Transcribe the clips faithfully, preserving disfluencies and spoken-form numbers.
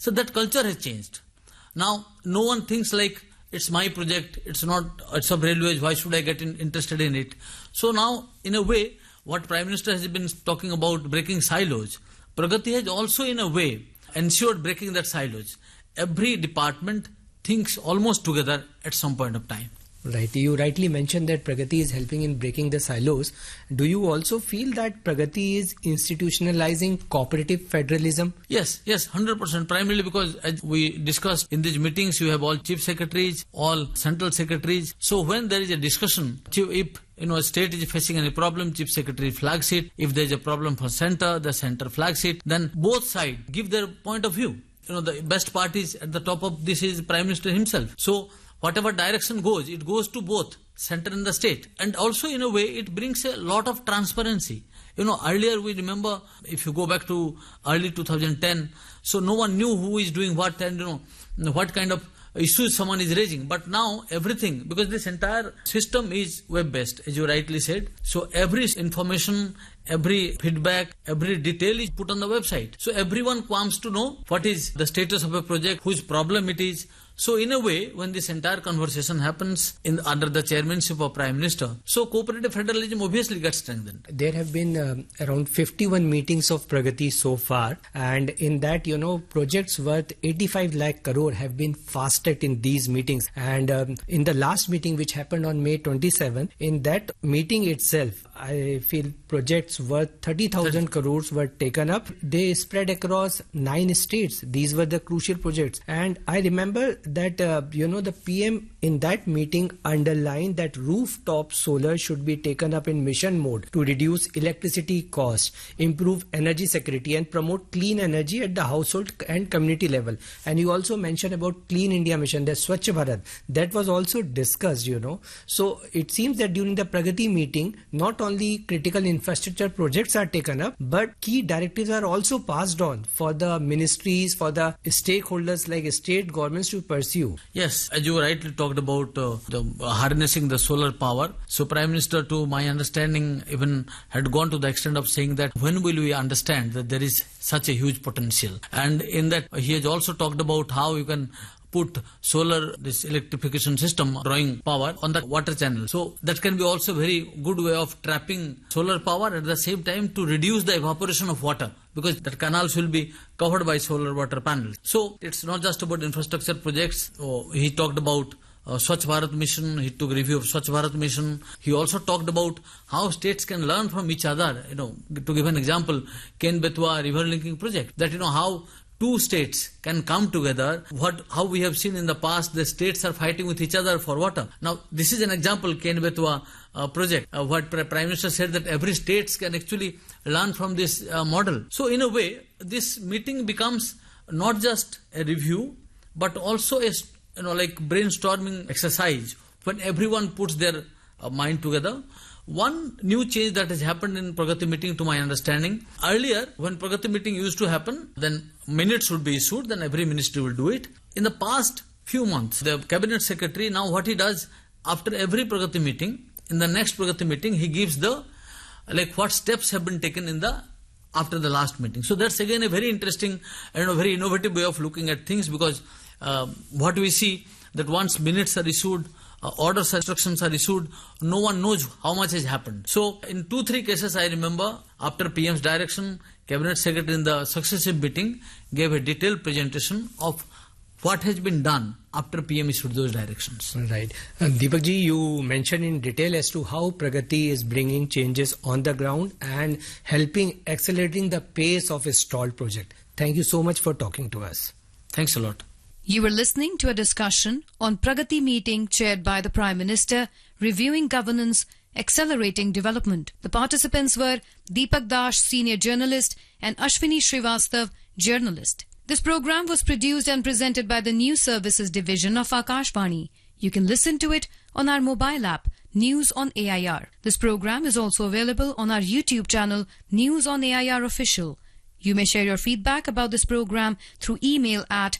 So that culture has changed. Now, no one thinks like, it's my project, it's not, it's of railways, why should I get in, interested in it? So now, in a way, what Prime Minister has been talking about breaking silos, Pragati has also in a way ensured breaking that silos. Every department thinks almost together at some point of time. Right. You rightly mentioned that Pragati is helping in breaking the silos. Do you also feel that Pragati is institutionalizing cooperative federalism? Yes, yes, one hundred percent. Primarily because, as we discussed in these meetings, you have all chief secretaries, all central secretaries. So when there is a discussion, if you know a state is facing any problem, chief secretary flags it. If there is a problem for center, the center flags it. Then both sides give their point of view. You know, the best part is at the top of this is Prime Minister himself. So whatever direction goes, it goes to both center and the state. And also in a way, it brings a lot of transparency. You know, earlier we remember, if you go back to early two thousand ten, so no one knew who is doing what and you know what kind of issues someone is raising. But now everything, because this entire system is web-based, as you rightly said. So every information, every feedback, every detail is put on the website. So everyone comes to know what is the status of a project, whose problem it is. So in a way, when this entire conversation happens in under the chairmanship of Prime Minister, so cooperative federalism obviously gets strengthened. There have been um, around fifty-one meetings of Pragati so far, and in that, you know, projects worth eighty-five lakh crore have been fast-tracked in these meetings. And um, in the last meeting, which happened on May twenty-seventh, in that meeting itself, I feel projects worth thirty thousand crores were taken up. They spread across nine states. These were the crucial projects. And I remember that, uh, you know, the P M in that meeting underlined that rooftop solar should be taken up in mission mode to reduce electricity costs, improve energy security and promote clean energy at the household and community level. And you also mentioned about Clean India Mission, the Swachh Bharat. That was also discussed, you know. So it seems that during the Pragati meeting, not only critical infrastructure projects are taken up, but key directives are also passed on for the ministries, for the stakeholders like state governments to pursue. Yes, as you rightly talked about uh, the uh, harnessing the solar power. So Prime Minister, to my understanding, even had gone to the extent of saying that when will we understand that there is such a huge potential. And in that, he has also talked about how you can put solar, this electrification system, drawing power on the water channel. So that can be also a very good way of trapping solar power at the same time to reduce the evaporation of water, because the canals will be covered by solar water panels. So it's not just about infrastructure projects. Oh, he talked about uh, Swachh Bharat Mission. He took review of Swachh Bharat Mission. He also talked about how states can learn from each other. You know, to give an example, Ken-Betwa river linking project. That you know how two states can come together. What how we have seen in the past, the states are fighting with each other for water. Now this is an example, Ken-Betwa uh, project. Uh, what Prime Minister said, that every states can actually learn from this uh, model. So in a way, this meeting becomes not just a review, but also a you know like brainstorming exercise when everyone puts their uh, mind together. One new change that has happened in Pragati meeting, to my understanding, earlier when Pragati meeting used to happen, then minutes would be issued, then every ministry will do it. In the past few months, the cabinet secretary, now what he does, after every Pragati meeting, in the next Pragati meeting, he gives the, like what steps have been taken in the, after the last meeting. So that's again a very interesting and a very innovative way of looking at things, because uh, what we see, that once minutes are issued, Uh, orders, instructions are issued, no one knows how much has happened. So in two, three cases I remember, after P M's direction, Cabinet Secretary in the successive meeting gave a detailed presentation of what has been done after P M issued those directions. Right. Uh, Deepak ji, you mentioned in detail as to how Pragati is bringing changes on the ground and helping accelerating the pace of a stalled project. Thank you so much for talking to us. Thanks a lot. You were listening to a discussion on Pragati meeting chaired by the Prime Minister, reviewing governance, accelerating development. The participants were Deepak Dash, senior journalist, and Ashwini Srivastav, journalist. This program was produced and presented by the News Services Division of Akashvani. You can listen to it on our mobile app, News on A I R. This program is also available on our YouTube channel, News on A I R Official. You may share your feedback about this program through email at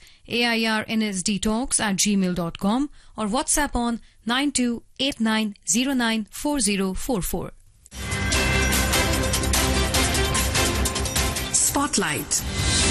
airnsdtalks at gmail dot com or WhatsApp on nine two eight nine zero nine four zero four four. Spotlight.